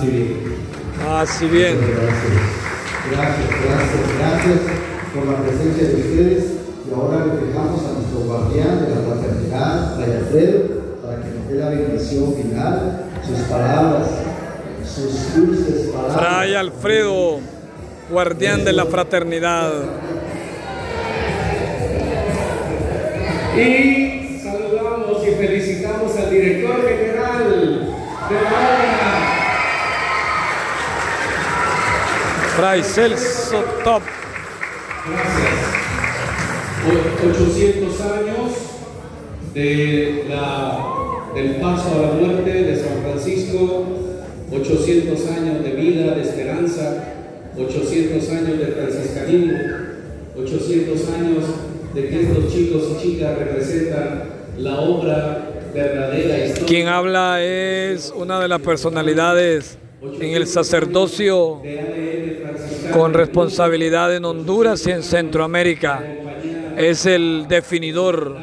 y bien. Paz y bien. Gracias por la presencia de ustedes. Y ahora le dejamos a nuestro guardián de la fraternidad, Fray Alfredo, para que nos dé la bendición final, sus palabras, sus dulces palabras. Fray Alfredo, guardián de la fraternidad. Y saludamos y felicitamos al director general de la obra, Fray Celso Top. Gracias. 800 años del paso a la muerte de San Francisco, 800 años de vida, de esperanza, 800 años de franciscanismo, 800 años de que estos chicos y chicas representan la obra verdadera histórica. Quien habla es una de las personalidades en el sacerdocio con responsabilidad en Honduras y en Centroamérica. Es el definidor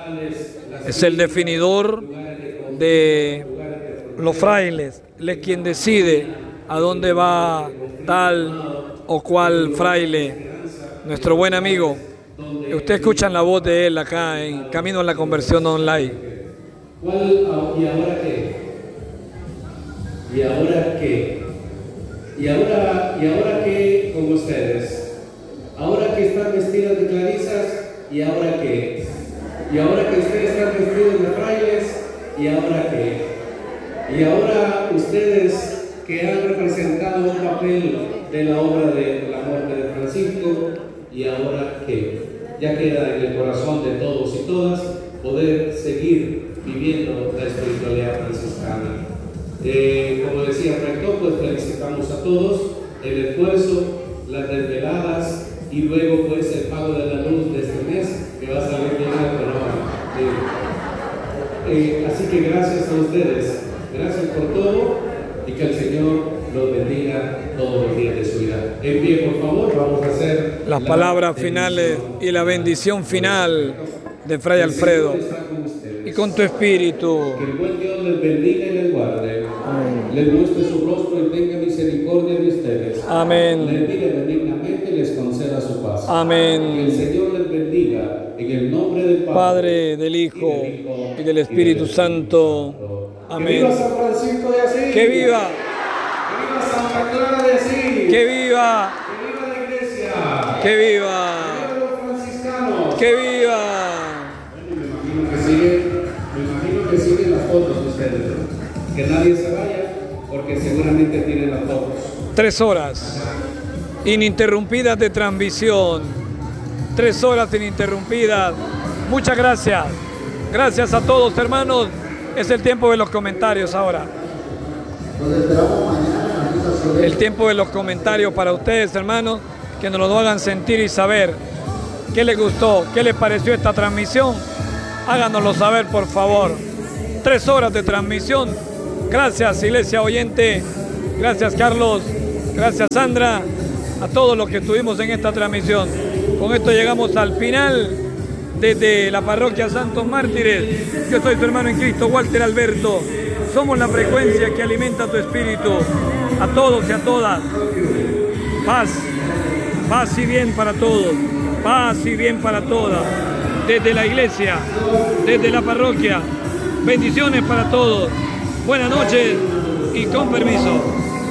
de los frailes. Él es quien decide a dónde va tal o cual fraile. Nuestro buen amigo. Ustedes escuchan la voz de él acá en Camino a la Conversión Online. ¿Y ahora qué? ¿Y ahora qué? ¿Y ahora qué con ustedes? Ahora que están vestidas de clarisas, ¿y ahora qué? ¿Y ahora que ustedes están vestidos de frailes, ¿y ahora qué? ¿Y ahora ustedes que han representado un papel de la obra de la muerte de Francisco, ¿y ahora qué? Ya queda en el corazón de todos y todas poder seguir viviendo la espiritualidad franciscana. Como decía el rector, pues felicitamos a todos el esfuerzo, las desveladas y luego pues el pago de la luz de este mes que va a salir bien alto, ¿no? Así que gracias a ustedes, gracias por todo y que el Señor los bendiga todos los días de su vida. En pie, por favor, vamos a hacer las palabras finales y la bendición final de Fray Alfredo. Y con tu espíritu. Que el buen Dios les bendiga y les guarde. Les muestre su rostro y tenga misericordia de ustedes. Amén. Les mire benignamente y les conceda su paz. Amén. Que el Señor les bendiga en el nombre del Padre, del Hijo y del Espíritu Santo. Amén. ¡Que viva San Francisco de Asís! ¡Que viva! ¡Que viva Santa Clara de Asís! ¡Que viva! ¡Que viva la Iglesia! ¡Que viva! ¡Que viva los franciscanos! ¡Que viva! Bueno, me imagino que siguen las fotos ustedes, ¿no? Que nadie se vaya, porque seguramente tienen las fotos. 3 horas ininterrumpidas de transmisión. 3 horas ininterrumpidas. Muchas gracias. Gracias a todos, hermanos. Es el tiempo de los comentarios ahora. El tiempo de los comentarios para ustedes, hermanos, que nos lo hagan sentir y saber qué les gustó, qué les pareció esta transmisión. Háganoslo saber, por favor. 3 horas de transmisión. Gracias, iglesia oyente. Gracias, Carlos. Gracias, Sandra. A todos los que estuvimos en esta transmisión. Con esto llegamos al final desde la parroquia Santos Mártires. Yo soy tu hermano en Cristo, Walter Alberto. Somos la frecuencia que alimenta tu espíritu. A todos y a todas. Paz. Paz y bien para todos. Paz y bien para todas. Desde la iglesia, desde la parroquia. Bendiciones para todos. Buenas noches y con permiso.